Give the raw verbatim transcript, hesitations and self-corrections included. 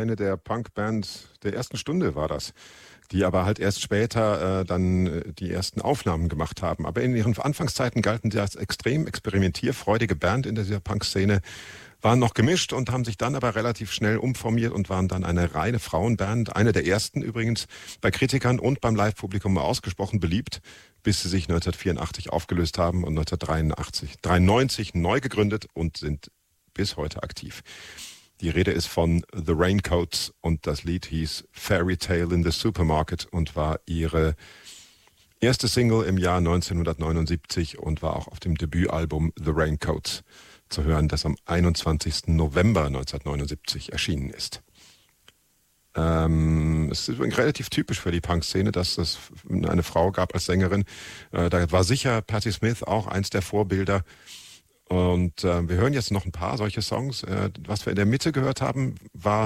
eine der Punkbands der ersten Stunde war das, die aber halt erst später äh, dann äh, die ersten Aufnahmen gemacht haben. Aber in ihren Anfangszeiten galten sie als extrem experimentierfreudige Band in dieser Punk-Szene, waren noch gemischt und haben sich dann aber relativ schnell umformiert und waren dann eine reine Frauenband, eine der ersten übrigens bei Kritikern und beim Live-Publikum ausgesprochen beliebt, bis sie sich neunzehnhundertvierundachtzig aufgelöst haben und neunzehnhundertdreiundachtzig, dreiundneunzig neu gegründet und sind bis heute aktiv. Die Rede ist von The Raincoats und das Lied hieß Fairy Tale in the Supermarket und war ihre erste Single im Jahr neunzehnhundertneunundsiebzig und war auch auf dem Debütalbum The Raincoats zu hören, das am einundzwanzigsten November neunzehnhundertneunundsiebzig erschienen ist. Ähm, es ist relativ typisch für die Punk-Szene, dass es eine Frau gab als Sängerin. Äh, da war sicher Patti Smith auch eins der Vorbilder. Und äh, wir hören jetzt noch ein paar solche Songs. Äh, was wir in der Mitte gehört haben, war